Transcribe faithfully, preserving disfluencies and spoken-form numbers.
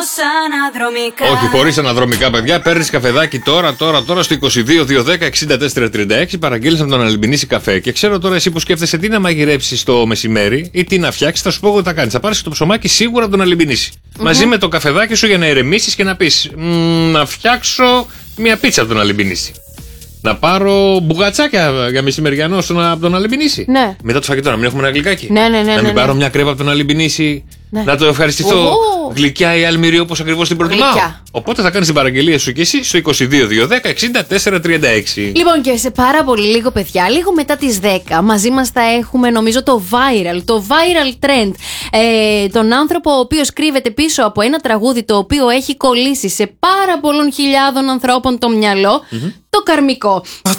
αναδρομικά. Όχι, χωρίς αναδρομικά, παιδιά. Παίρνεις καφεδάκι τώρα, τώρα, τώρα στο είκοσι δύο δύο δέκα εξήντα τέσσερα τριάντα έξι. Παραγγείλεις από τον Αλυμπινίση καφέ. Και ξέρω τώρα εσύ που σκέφτεσαι τι να μαγειρέψεις το μεσημέρι ή τι να φτιάξεις, θα σου πω εγώ τι θα κάνεις. Θα πάρεις το ψωμάκι σίγουρα από τον Αλυμπινίση. Mm-hmm. Μαζί με το καφεδάκι σου για να ηρεμήσεις και να πεις να φτιάξω μια πίτσα από τον Αλυμπινίση. Να πάρω μπουγατσάκια για μεσημεριανό από τον Αλυμπινίση. Ναι. Μετά το φαγητό να μην έχουμε ένα γλυκάκι. Ναι, ναι, ναι. Να μην ναι, ναι. πάρω μια κρέβα από τον Αλυμπινίση. Ναι. Να το ευχαριστηθώ. Oh. Γλυκιά ή αλμυρί όπως ακριβώς την προτιμάω. Γλυκιά. Οπότε θα κάνεις την παραγγελία σου και εσύ στο είκοσι δύο δύο δέκα εξήντα τέσσερα τριάντα έξι. Λοιπόν, και σε πάρα πολύ λίγο, παιδιά, λίγο μετά τις δέκα, μαζί μας θα έχουμε νομίζω το viral, το viral trend. Ε, τον άνθρωπο ο οποίος κρύβεται πίσω από ένα τραγούδι το οποίο έχει κολλήσει σε πάρα πολλών χιλιάδων ανθρώπων το μυαλό. Mm-hmm. Το καρμικό.